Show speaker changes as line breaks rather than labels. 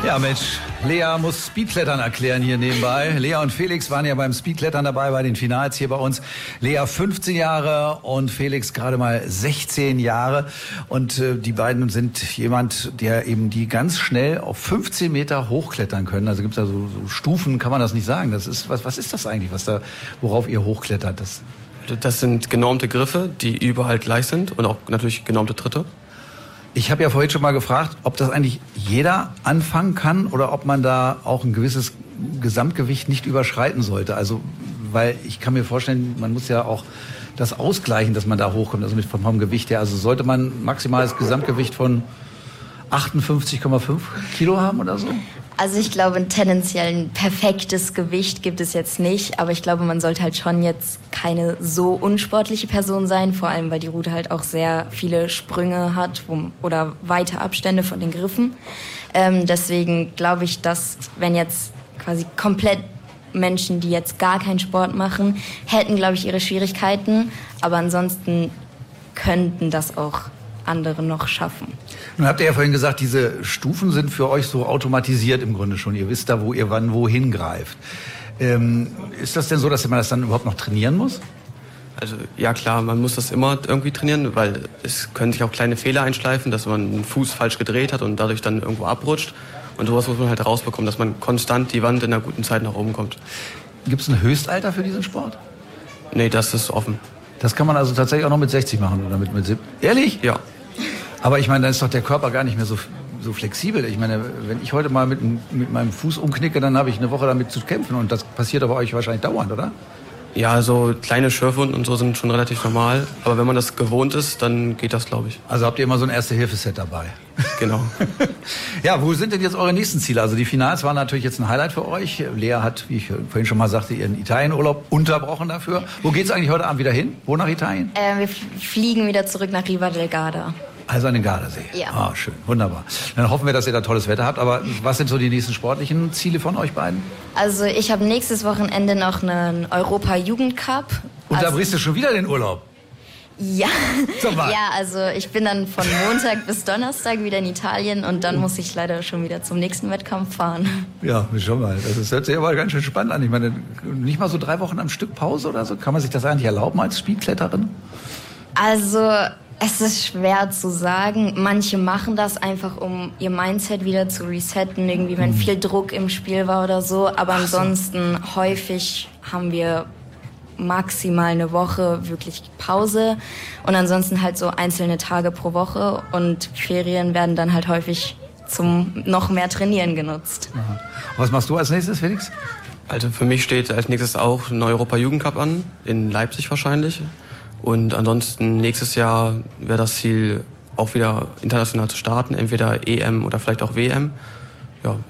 Ja, Mensch, Lea muss Speedklettern erklären hier nebenbei. Lea und Felix waren ja beim Speedklettern dabei bei den Finals hier bei uns. Lea 15 Jahre und Felix gerade mal 16 Jahre. Und die beiden sind jemand, der eben die ganz schnell auf 15 Meter hochklettern können. Also gibt es da so Stufen, kann man das nicht sagen. Das ist, was ist das eigentlich, worauf ihr hochklettert?
Das sind genormte Griffe, die überall gleich sind und auch natürlich genormte Tritte.
Ich habe ja vorhin schon mal gefragt, ob das eigentlich jeder anfangen kann oder ob man da auch ein gewisses Gesamtgewicht nicht überschreiten sollte. Also, weil ich kann mir vorstellen, man muss ja auch das ausgleichen, dass man da hochkommt, also vom Gewicht her. Also sollte man maximales Gesamtgewicht von 58,5 Kilo haben oder so?
Also ich glaube, tendenziell ein perfektes Gewicht gibt es jetzt nicht, aber ich glaube, man sollte halt schon jetzt keine so unsportliche Person sein, vor allem weil die Route halt auch sehr viele Sprünge hat oder weite Abstände von den Griffen. Deswegen glaube ich, dass wenn jetzt quasi komplett Menschen, die jetzt gar keinen Sport machen, hätten, glaube ich, ihre Schwierigkeiten, aber ansonsten könnten das auch andere noch schaffen.
Nun habt ihr ja vorhin gesagt, diese Stufen sind für euch so automatisiert im Grunde schon. Ihr wisst da, wo ihr wann wohin greift. Ist das denn so, dass man das dann überhaupt noch trainieren muss?
Also ja klar, man muss das immer irgendwie trainieren, weil es können sich auch kleine Fehler einschleifen, dass man einen Fuß falsch gedreht hat und dadurch dann irgendwo abrutscht. Und sowas muss man halt rausbekommen, dass man konstant die Wand in einer guten Zeit nach oben kommt.
Gibt es ein Höchstalter für diesen Sport?
Nee, das ist offen.
Das kann man also tatsächlich auch noch mit 60 machen oder mit 70? Ehrlich?
Ja.
Aber ich meine, dann ist doch der Körper gar nicht mehr so flexibel. Ich meine, wenn ich heute mal mit meinem Fuß umknicke, dann habe ich eine Woche damit zu kämpfen. Und das passiert aber euch wahrscheinlich dauernd, oder?
Ja, so kleine Schürfwunden und so sind schon relativ normal. Aber wenn man das gewohnt ist, dann geht das, glaube ich.
Also habt ihr immer so ein Erste-Hilfe-Set dabei?
Genau.
Ja, wo sind denn jetzt eure nächsten Ziele? Also die Finals waren natürlich jetzt ein Highlight für euch. Lea hat, wie ich vorhin schon mal sagte, ihren Italienurlaub unterbrochen dafür. Wo geht's eigentlich heute Abend wieder hin? Wo nach Italien?
Wir fliegen wieder zurück nach Riva del Garda.
Also an den Gardasee.
Ja.
Ah, schön, wunderbar. Dann hoffen wir, dass ihr da tolles Wetter habt. Aber was sind so die nächsten sportlichen Ziele von euch beiden?
Also ich habe nächstes Wochenende noch einen Europa-Jugendcup.
Und da brichst du schon wieder den Urlaub?
Ja. Ja, also ich bin dann von Montag bis Donnerstag wieder in Italien und dann muss ich leider schon wieder zum nächsten Wettkampf fahren.
Ja, schon mal. Das hört sich aber ganz schön spannend an. Ich meine, nicht mal so 3 Wochen am Stück Pause oder so? Kann man sich das eigentlich erlauben als Speedkletterin?
Also es ist schwer zu sagen. Manche machen das einfach, um ihr Mindset wieder zu resetten, irgendwie wenn viel Druck im Spiel war oder so. Aber ansonsten häufig haben wir maximal eine Woche wirklich Pause und ansonsten halt so einzelne Tage pro Woche und Ferien werden dann halt häufig zum noch mehr Trainieren genutzt.
Aha. Was machst du als nächstes, Felix?
Also für mich steht als nächstes auch ein Europa-Jugendcup an, in Leipzig wahrscheinlich. Und ansonsten nächstes Jahr wäre das Ziel, auch wieder international zu starten, entweder EM oder vielleicht auch WM. Ja,